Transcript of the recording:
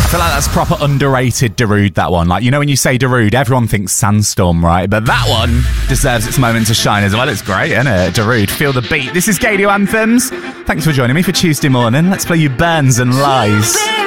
I feel like that's proper underrated Darude, that one. Like, you know when you say Darude, everyone thinks Sandstorm, right? But that one deserves its moment to shine as well. It's great, isn't it? Darude, feel the beat. This is Gaydio Anthems. Thanks for joining me for Tuesday morning. Let's play you Burns and Lies.